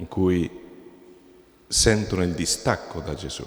in cui sentono il distacco da Gesù.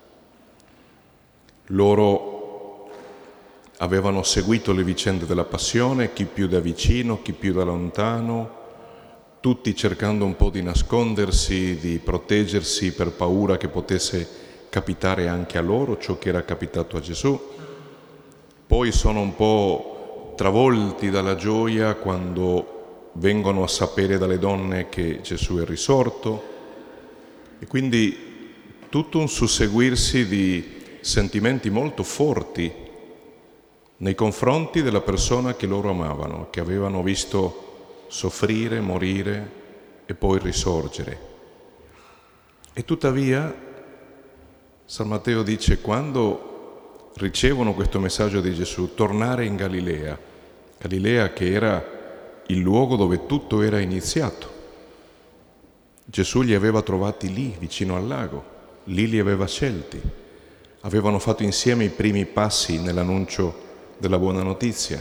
Loro avevano seguito le vicende della passione, chi più da vicino, chi più da lontano, tutti cercando un po' di nascondersi, di proteggersi per paura che potesse capitare anche a loro ciò che era capitato a Gesù. Poi sono un po' travolti dalla gioia quando vengono a sapere dalle donne che Gesù è risorto, e quindi tutto un susseguirsi di sentimenti molto forti nei confronti della persona che loro amavano, che avevano visto soffrire, morire e poi risorgere. E tuttavia, San Matteo dice, quando ricevono questo messaggio di Gesù, tornare in Galilea, Galilea che era il luogo dove tutto era iniziato. Gesù li aveva trovati lì, vicino al lago, lì li aveva scelti. Avevano fatto insieme i primi passi nell'annuncio della buona notizia.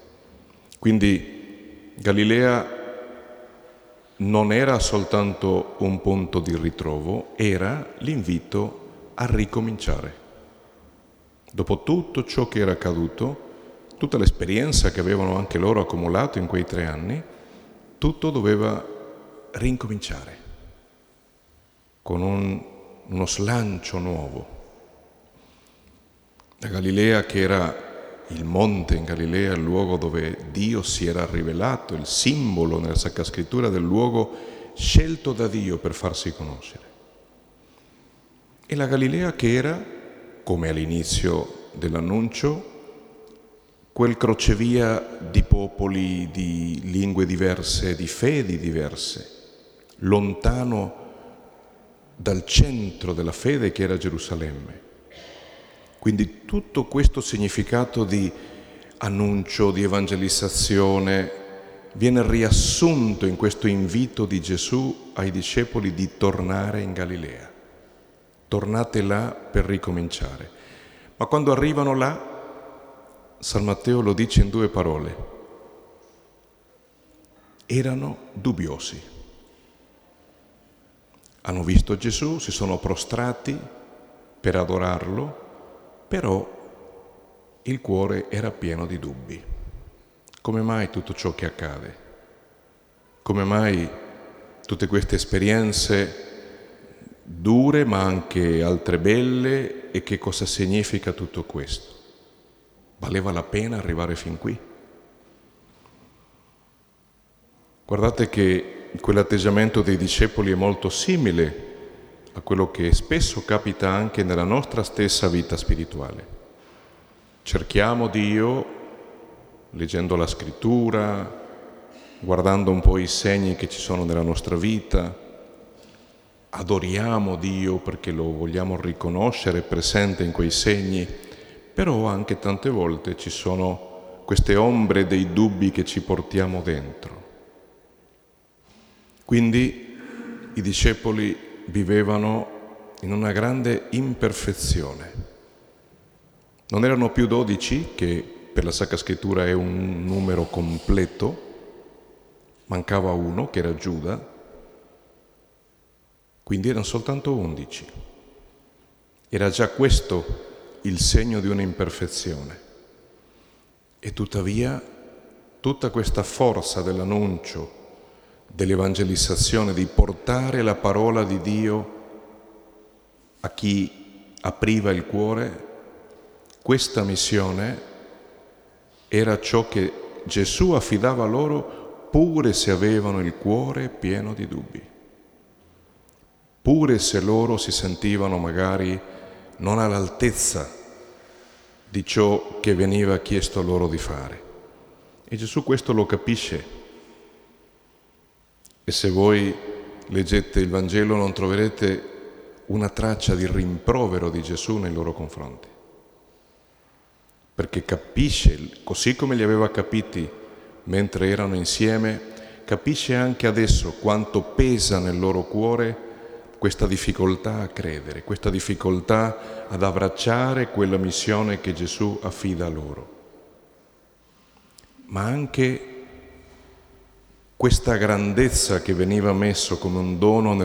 Quindi Galilea non era soltanto un punto di ritrovo, era l'invito a ricominciare. Dopo tutto ciò che era accaduto, tutta l'esperienza che avevano anche loro accumulato in quei 3 anni, tutto doveva rincominciare con uno slancio nuovo. La Galilea, che era il monte in Galilea, il luogo dove Dio si era rivelato, il simbolo nella Sacra Scrittura del luogo scelto da Dio per farsi conoscere. E la Galilea che era, come all'inizio dell'annuncio, quel crocevia di popoli, di lingue diverse, di fedi diverse, lontano dal centro della fede che era Gerusalemme. Quindi tutto questo significato di annuncio, di evangelizzazione, viene riassunto in questo invito di Gesù ai discepoli di tornare in Galilea. Tornate là per ricominciare. Ma quando arrivano là, San Matteo lo dice in 2 parole: erano dubbiosi. Hanno visto Gesù, si sono prostrati per adorarlo, però il cuore era pieno di dubbi. Come mai tutto ciò che accade? Come mai tutte queste esperienze dure ma anche altre belle, e che cosa significa tutto questo? Valeva la pena arrivare fin qui? Guardate che quell'atteggiamento dei discepoli è molto simile a quello che spesso capita anche nella nostra stessa vita spirituale. Cerchiamo Dio leggendo la Scrittura, guardando un po' i segni che ci sono nella nostra vita, adoriamo Dio perché lo vogliamo riconoscere presente in quei segni, però anche tante volte ci sono queste ombre dei dubbi che ci portiamo dentro. Quindi i discepoli vivevano in una grande imperfezione. Non erano più 12, che per la Sacra Scrittura è un numero completo, mancava uno, che era Giuda, quindi erano soltanto 11. Era già questo il segno di un'imperfezione. E tuttavia tutta questa forza dell'annuncio, dell'evangelizzazione, di portare la parola di Dio a chi apriva il cuore, questa missione era ciò che Gesù affidava loro, pure se avevano il cuore pieno di dubbi, pure se loro si sentivano magari non all'altezza di ciò che veniva chiesto loro di fare. E Gesù questo lo capisce. E se voi leggete il Vangelo non troverete una traccia di rimprovero di Gesù nei loro confronti. Perché capisce, così come li aveva capiti mentre erano insieme, capisce anche adesso quanto pesa nel loro cuore questa difficoltà a credere, questa difficoltà ad abbracciare quella missione che Gesù affida loro. Ma anche questa grandezza che veniva messo come un dono